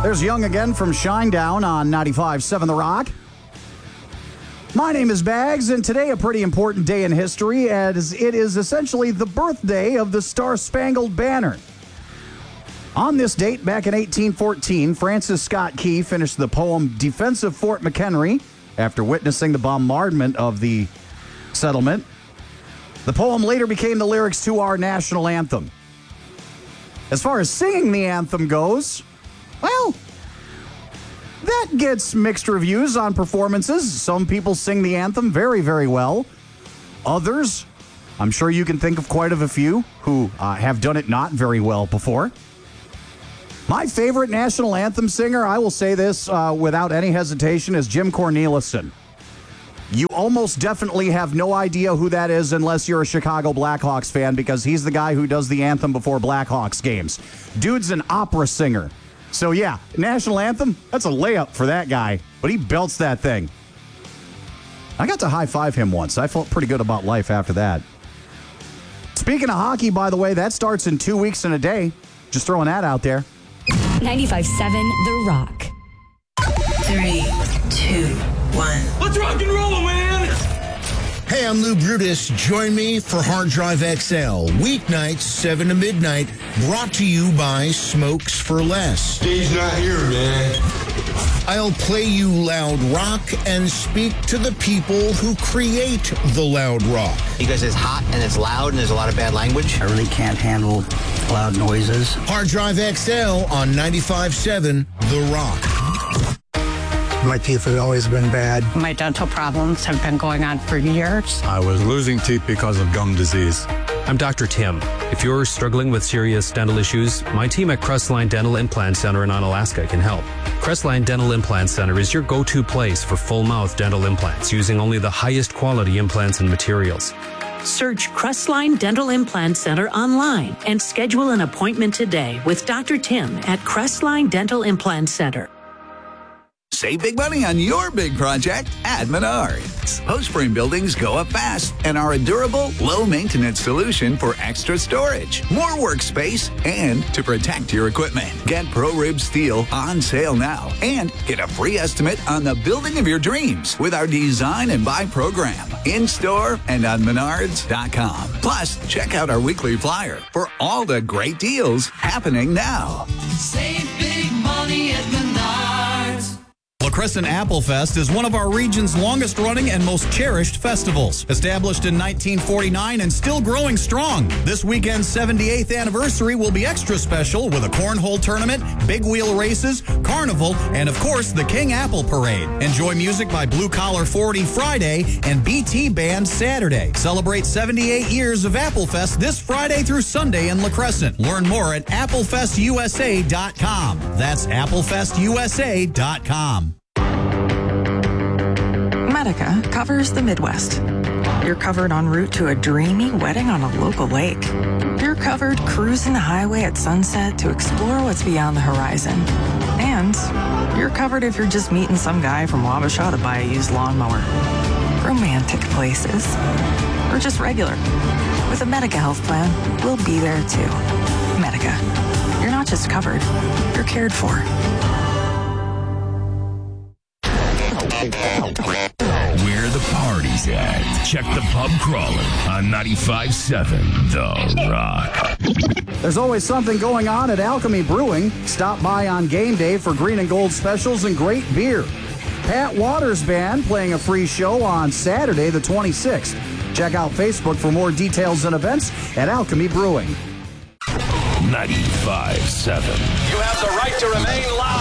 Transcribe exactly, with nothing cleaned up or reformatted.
There's Young again from Shinedown on ninety-five point seven The Rock. My name is Bags, and today a pretty important day in history, as it is essentially the birthday of the Star-Spangled Banner. On this date, back in eighteen fourteen, Francis Scott Key finished the poem Defense of Fort McHenry after witnessing the bombardment of the settlement. The poem later became the lyrics to our national anthem. As far as singing the anthem goes, well, that gets mixed reviews on performances. Some people sing the anthem very, very well. Others, I'm sure you can think of quite a few who uh, have done it not very well before. My favorite national anthem singer, I will say this uh, without any hesitation, is Jim Cornelison. You almost definitely have no idea who that is unless you're a Chicago Blackhawks fan, because he's the guy who does the anthem before Blackhawks games. Dude's an opera singer. So yeah, national anthem, that's a layup for that guy, but he belts that thing. I got to high-five him once. I felt pretty good about life after that. Speaking of hockey, by the way, that starts in two weeks and a day. Just throwing that out there. ninety-five point seven The Rock. Three, two, one. Let's rock and roll, man! Hey, I'm Lou Brutus. Join me for Hard Drive X L. Weeknights, seven to midnight. Brought to you by Smokes for Less. Dave's not here, man. I'll play you loud rock and speak to the people who create the loud rock. Because it's hot and it's loud and there's a lot of bad language. I really can't handle loud noises. Hard Drive X L on ninety-five point seven The Rock. My teeth have always been bad. My dental problems have been going on for years. I was losing teeth because of gum disease. I'm Doctor Tim. If you're struggling with serious dental issues, my team at Crestline Dental Implant Center in Onalaska can help. Crestline Dental Implant Center is your go-to place for full-mouth dental implants using only the highest quality implants and materials. Search Crestline Dental Implant Center online and schedule an appointment today with Doctor Tim at Crestline Dental Implant Center. Save big money on your big project at Menards. Post frame buildings go up fast and are a durable, low-maintenance solution for extra storage, more workspace, and to protect your equipment. Get ProRib Steel on sale now and get a free estimate on the building of your dreams with our Design and Buy program in-store and on menards dot com. Plus, check out our weekly flyer for all the great deals happening now. Save big money at Menards. La Crescent Apple Fest is one of our region's longest-running and most cherished festivals. Established in nineteen forty-nine and still growing strong, this weekend's seventy-eighth anniversary will be extra special with a cornhole tournament, big wheel races, carnival, and, of course, the King Apple Parade. Enjoy music by Blue Collar forty Friday and B T Band Saturday. Celebrate seventy-eight years of Apple Fest this Friday through Sunday in La Crescent. Learn more at apple fest u s a dot com. That's apple fest u s a dot com. Medica covers the Midwest. You're covered en route to a dreamy wedding on a local lake. You're covered cruising the highway at sunset to explore what's beyond the horizon. And you're covered if you're just meeting some guy from Wabasha to buy a used lawnmower. Romantic places. Or just regular. With a Medica health plan, we'll be there too. Medica. You're not just covered, you're cared for. Where the party's at. Check the pub crawler on ninety-five point seven The Rock. There's always something going on at Alchemy Brewing. Stop by on game day for green and gold specials and great beer. Pat Waters Band playing a free show on Saturday the twenty-sixth. Check out Facebook for more details and events at Alchemy Brewing. ninety-five point seven. You have the right to remain loud.